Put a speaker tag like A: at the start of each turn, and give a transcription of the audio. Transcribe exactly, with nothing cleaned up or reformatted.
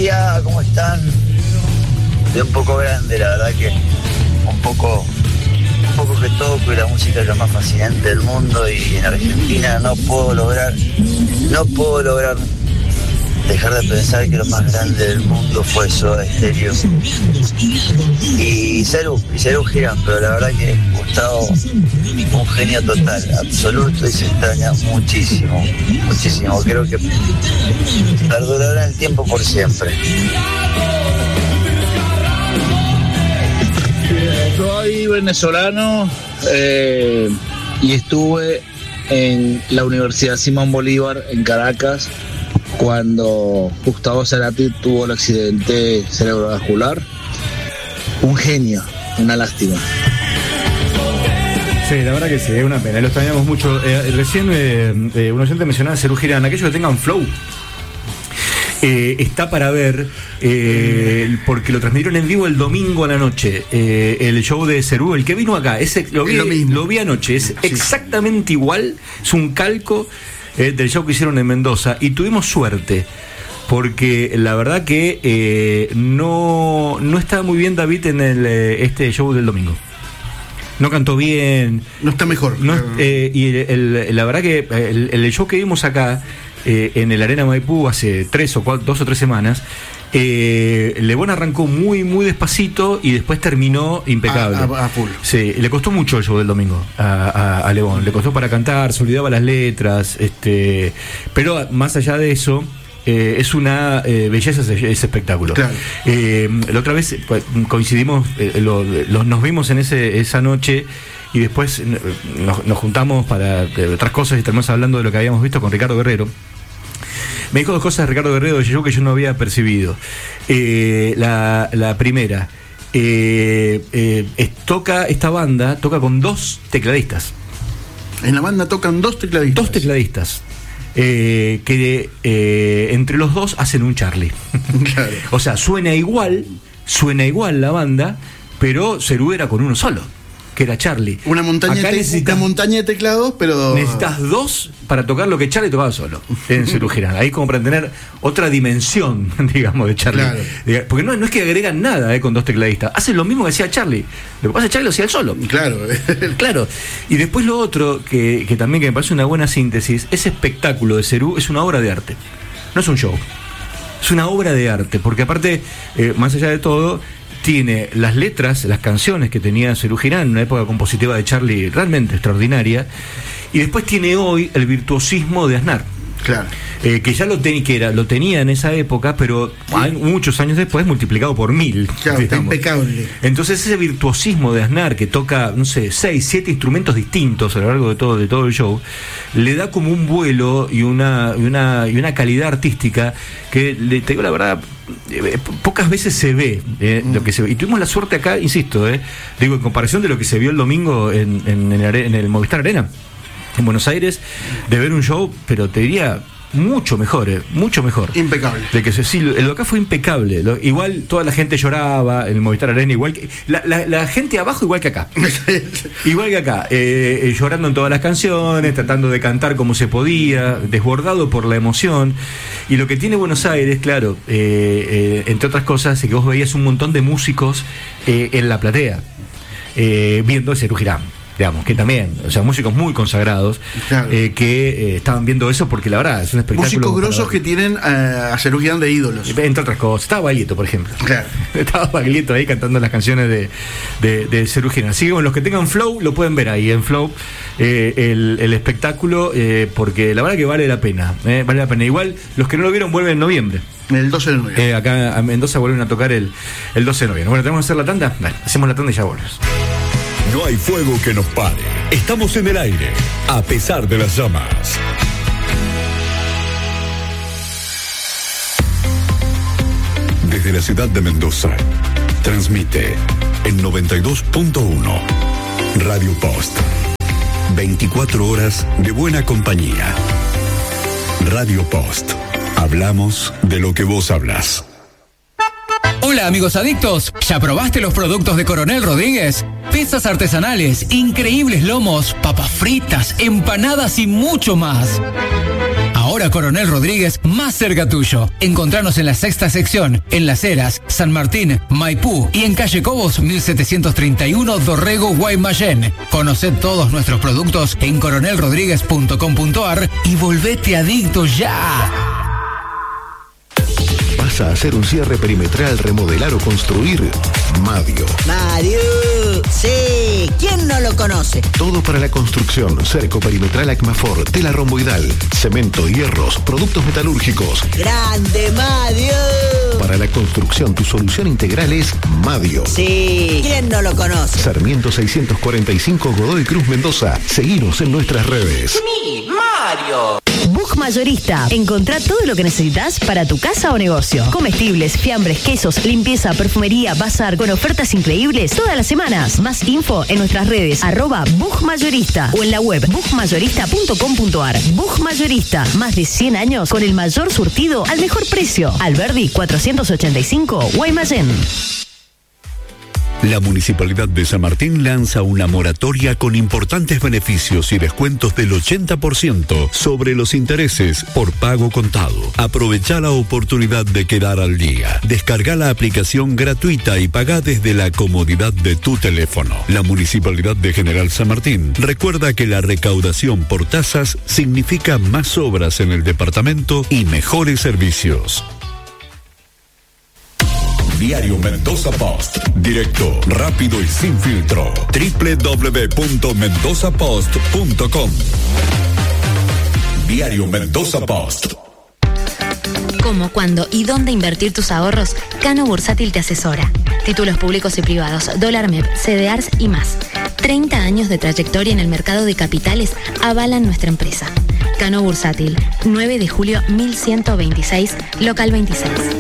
A: día, ¿cómo están? Estoy un poco grande, la verdad que un poco, un poco que toco y la música es lo más fascinante del mundo y en Argentina no puedo lograr, no puedo lograr dejar de pensar que lo más grande del mundo fue Soda Stereo y Cerú, y Cerú Girán, pero la verdad que Gustavo, un genio total, absoluto, y se extraña muchísimo, muchísimo, creo que perdurará en el tiempo por siempre.
B: Soy venezolano eh, y estuve en la Universidad Simón Bolívar en Caracas cuando Gustavo Cerati tuvo el accidente cerebrovascular. Un genio, una lástima.
C: Sí, la verdad que sí, es una pena, lo extrañamos mucho. Eh, recién eh, eh, un oyente mencionaba a Cerú Girán, aquellos que tengan Flow. Eh, está para ver, eh, porque lo transmitieron en vivo el domingo a la noche, eh, el show de Cerú, el que vino acá, ese, lo, vi, lo, lo vi anoche, es sí. exactamente igual, es un calco eh, del show que hicieron en Mendoza, y tuvimos suerte, porque la verdad que eh, no, no estaba muy bien David en el, eh, este show del domingo. No cantó bien.
D: No está mejor.
C: No, eh, y el, el, la verdad que el, el show que vimos acá eh, en el Arena Maipú hace tres o cuatro, dos o tres semanas, eh, Lebón arrancó muy muy despacito y después terminó impecable.
D: A, a, a full.
C: Sí, le costó mucho el show del domingo a, a, a Lebón. Le costó para cantar, se olvidaba las letras, este, pero más allá de eso. Eh, es una eh, belleza ese, ese espectáculo. Claro. Eh, la otra vez pues, coincidimos, eh, lo, lo, nos vimos en ese esa noche y después nos, nos juntamos para eh, otras cosas y terminamos hablando de lo que habíamos visto con Ricardo Guerrero. Me dijo dos cosas Ricardo Guerrero de yo que yo no había percibido. Eh, la, la primera, eh, eh, es, toca esta banda, toca con dos tecladistas.
D: En la banda tocan dos tecladistas.
C: Dos tecladistas. Eh, que eh, entre los dos hacen un Charlie. Claro. O sea, suena igual, suena igual la banda, pero Cerú era con uno solo, que era Charlie.
D: Una montaña, te- necesitas, una montaña de teclados, pero
C: necesitas dos para tocar lo que Charlie tocaba solo en Cerú Girán. Ahí como para tener otra dimensión, digamos, de Charlie. Claro. Porque no, no es que agregan nada eh, con dos tecladistas, hacen lo mismo que hacía Charlie. Lo que pasa es que Charlie lo hacía él solo.
D: Claro.
C: Claro. Y después lo otro, que, que también que me parece una buena síntesis, ese espectáculo de Cerú es una obra de arte. No es un show. Es una obra de arte, porque aparte, eh, más allá de todo, tiene las letras, las canciones que tenía Cerú Girán, una época compositiva de Charlie realmente extraordinaria, y después tiene hoy el virtuosismo de Aznar.
D: Claro.
C: Eh, que ya lo, ten, que era, lo tenía en esa época, pero hay, muchos años después multiplicado por mil.
D: Claro, está impecable.
C: Entonces ese virtuosismo de Aznar, que toca, no sé, seis, siete instrumentos distintos a lo largo de todo, de todo el show, le da como un vuelo y una, y una, y una calidad artística que, le, te digo la verdad, eh, pocas veces se ve, eh, mm. lo que se ve. Y tuvimos la suerte acá, insisto, eh, digo, en comparación de lo que se vio el domingo en, en, en, el, en el Movistar Arena, en Buenos Aires, de ver un show, pero te diría mucho mejor, eh, mucho mejor.
D: Impecable.
C: De que sí, lo de acá fue impecable. Lo, igual toda la gente lloraba en el Movistar Arena, igual que la, la, la gente abajo igual que acá. Igual que acá, eh, eh, llorando en todas las canciones, tratando de cantar como se podía, desbordado por la emoción. Y lo que tiene Buenos Aires, claro, eh, eh, entre otras cosas, es que vos veías un montón de músicos eh, en la platea, eh, viendo ese Cerú Girán. Digamos, que también, o sea, músicos muy consagrados, claro. eh, que eh, estaban viendo eso porque la verdad es un espectáculo.
D: Músicos grosos que tienen uh, a Cerú Girán de ídolos.
C: Entre otras cosas. Estaba Baglietto, por ejemplo.
D: Claro.
C: Estaba Baglietto ahí cantando las canciones de, de, de Cerú Girán. Así que bueno, los que tengan Flow lo pueden ver ahí en Flow, eh, el, el espectáculo, eh, porque la verdad que vale la pena. Eh, vale la pena. Igual, los que no lo vieron vuelven en noviembre.
D: El doce de noviembre.
C: Eh, acá a Mendoza vuelven a tocar el, el doce de noviembre. Bueno, ¿tenemos que hacer la tanda? Vale, hacemos la tanda y ya volvemos.
E: No hay fuego que nos pare. Estamos en el aire, a pesar de las llamas. Desde la ciudad de Mendoza, transmite en noventa y dos punto uno Radio Post. veinticuatro horas de buena compañía. Radio Post. Hablamos de lo que vos hablas.
F: Hola amigos adictos, ¿ya probaste los productos de Coronel Rodríguez? Pizzas artesanales, increíbles lomos, papas fritas, empanadas y mucho más. Ahora Avenida Coronel Rodríguez, más cerca tuyo. Encontranos en la sexta sección, en Las Heras, San Martín, Maipú y en calle Cobos mil setecientos treinta y uno, Dorrego, Guaymallén. Conoced todos nuestros productos en coronel rodríguez punto com punto ar y volvete adicto ya.
G: ¿Vas a hacer un cierre perimetral, remodelar o construir? Madio.
H: Madio, sí, ¿quién no lo conoce?
G: Todo para la construcción, cerco perimetral Acmafor, tela romboidal, cemento, hierros, productos metalúrgicos.
H: ¡Grande Madio!
G: Para la construcción, tu solución integral es Madio.
H: Sí, ¿quién no lo conoce?
G: Sarmiento seiscientos cuarenta y cinco, Godoy Cruz, Mendoza. Seguinos en nuestras redes.
H: ¡Mi Mario!
I: Bug Mayorista. Encontrá todo lo que necesitas para tu casa o negocio. Comestibles, fiambres, quesos, limpieza, perfumería, bazar, con ofertas increíbles todas las semanas. Más info en nuestras redes, arroba Bug Mayorista o en la web bug mayorista punto com punto ar. Bug Mayorista, más de cien años con el mayor surtido al mejor precio. Alberdi cuatrocientos ochenta y cinco, Guaymallén.
E: La Municipalidad de San Martín lanza una moratoria con importantes beneficios y descuentos del ochenta por ciento sobre los intereses por pago contado. Aprovecha la oportunidad de quedar al día. Descarga la aplicación gratuita y paga desde la comodidad de tu teléfono. La Municipalidad de General San Martín recuerda que la recaudación por tasas significa más obras en el departamento y mejores servicios. Diario Mendoza Post. Directo, rápido y sin filtro. doble u doble u doble u punto mendoza post punto com. Diario Mendoza Post.
J: Cómo, cuándo y dónde invertir tus ahorros, Cano Bursátil te asesora. Títulos públicos y privados, dólar M E P, C D Rs y más. treinta años de trayectoria en el mercado de capitales avalan nuestra empresa. Cano Bursátil, nueve de julio mil ciento veintiséis, local veintiséis.